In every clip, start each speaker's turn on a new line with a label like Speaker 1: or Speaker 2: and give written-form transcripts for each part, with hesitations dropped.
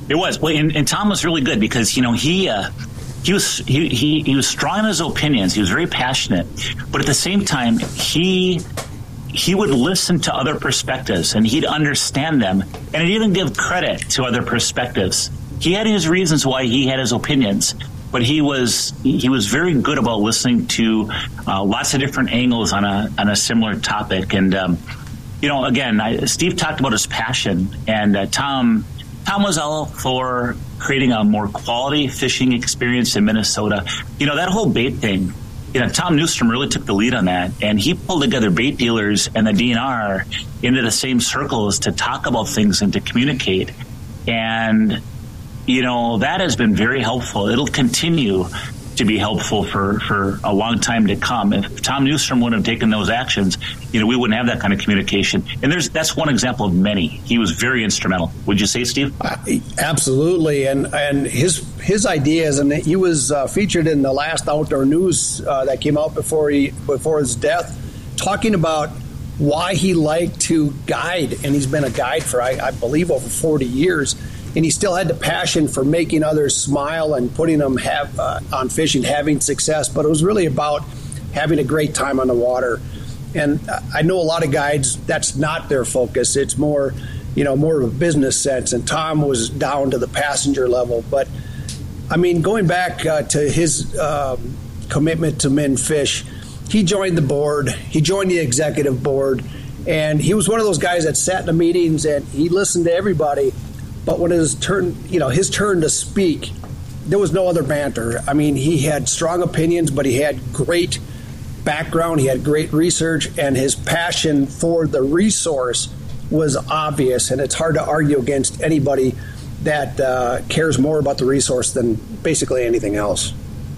Speaker 1: It was. Well, and Tom was really good because, he was strong in his opinions. He was very passionate, but at the same time, he would listen to other perspectives and he'd understand them, and he'd even give credit to other perspectives. He had his reasons why he had his opinions, but he was very good about listening to lots of different angles on a similar topic. And again, Steve talked about his passion, and Tom was all for creating a more quality fishing experience in Minnesota. That whole bait thing, Tom Newstrom really took the lead on that, and he pulled together bait dealers and the DNR into the same circles to talk about things and to communicate. And, that has been very helpful. It'll continue to be helpful for a long time to come. If Tom Newstrom wouldn't have taken those actions, we wouldn't have that kind of communication. And that's one example of many. He was very instrumental. Would you say, Steve?
Speaker 2: Absolutely. And his ideas, and he was featured in the last Outdoor News that came out before his death, talking about why he liked to guide. And he's been a guide for, I believe, over 40 years. And he still had the passion for making others smile and putting them on fishing, having success. But it was really about having a great time on the water. And I know a lot of guides, that's not their focus. It's more of a business sense. And Tom was down to the passenger level. But, going back to his commitment to MnFish, he joined the board. He joined the executive board. And he was one of those guys that sat in the meetings and he listened to everybody. But when it was his turn to speak, there was no other banter. He had strong opinions, but he had great background. He had great research, and his passion for the resource was obvious. And it's hard to argue against anybody that cares more about the resource than basically anything else.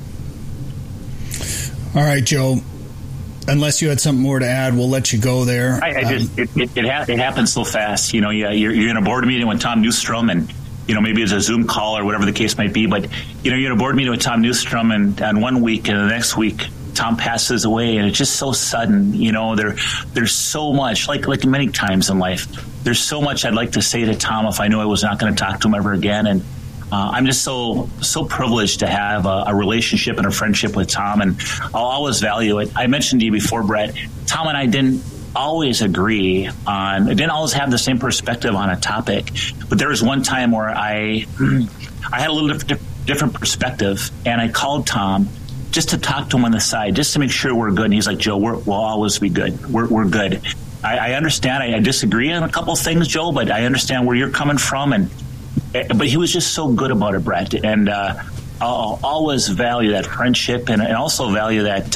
Speaker 3: All right, Joe. Unless you had something more to add, we'll let you go there.
Speaker 1: It happens so fast. You're in a board meeting with Tom Newstrom, and maybe it's a Zoom call or whatever the case might be. But you're in a board meeting with Tom Newstrom, and one week and the next week Tom passes away, and it's just so sudden. There's so much, like many times in life, there's so much I'd like to say to Tom if I knew I was not going to talk to him ever again. And I'm just so privileged to have a relationship and a friendship with Tom, and I'll always value it. I mentioned to you before, Brett, Tom and I didn't always agree on, didn't always have the same perspective on a topic, but there was one time where I had a little different perspective, and I called Tom just to talk to him on the side, just to make sure we're good. And he's like, Joe, we'll always be good. We're good. I understand. I disagree on a couple of things, Joe, but I understand where you're coming from, but he was just so good about it, Brett. And I'll always value that friendship and also value that,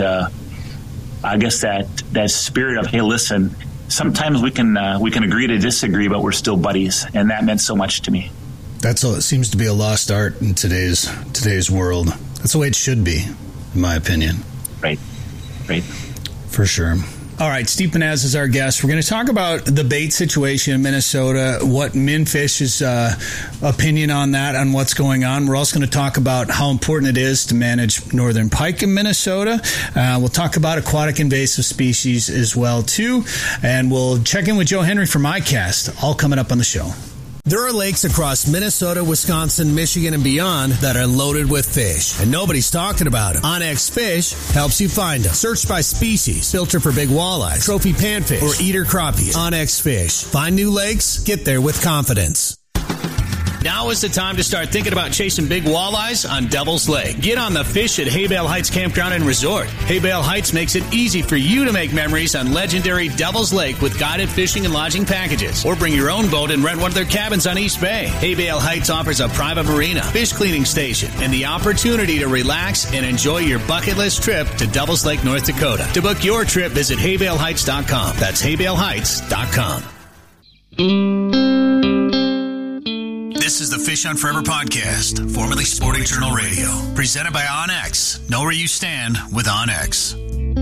Speaker 1: that spirit of, hey, listen, sometimes we can agree to disagree, but we're still buddies. And that meant so much to me.
Speaker 3: It seems to be a lost art in today's world. That's the way it should be, in my opinion.
Speaker 1: Right.
Speaker 3: For sure. All right, Steve Pennaz is our guest. We're going to talk about the bait situation in Minnesota, what MnFish's opinion on that, on what's going on. We're also going to talk about how important it is to manage northern pike in Minnesota. We'll talk about aquatic invasive species as well, too. And we'll check in with Joe Henry from iCast, all coming up on the show.
Speaker 4: There are lakes across Minnesota, Wisconsin, Michigan, and beyond that are loaded with fish, and nobody's talking about them. OnX Fish helps you find them. Search by species, filter for big walleyes, trophy panfish, or eater crappies. OnX Fish. Find new lakes, get there with confidence. Now is the time to start thinking about chasing big walleyes on Devil's Lake. Get on the fish at Haybale Heights Campground and Resort. Haybale Heights makes it easy for you to make memories on legendary Devil's Lake with guided fishing and lodging packages. Or bring your own boat and rent one of their cabins on East Bay. Haybale Heights offers a private marina, fish cleaning station, and the opportunity to relax and enjoy your bucket list trip to Devil's Lake, North Dakota. To book your trip, visit haybaleheights.com. That's haybaleheights.com. This is the Fish on Forever podcast, formerly Sporting Journal Radio, presented by OnX. Know where you stand with OnX.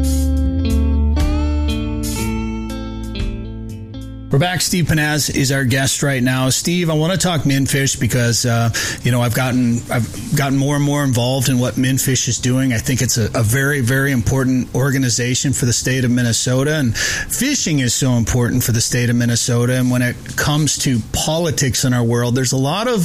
Speaker 3: We're back. Steve Pennaz is our guest right now. Steve, I want to talk MnFish because I've gotten more and more involved in what MnFish is doing. I think it's a very, very important organization for the state of Minnesota, and fishing is so important for the state of Minnesota. And when it comes to politics in our world, there's a lot of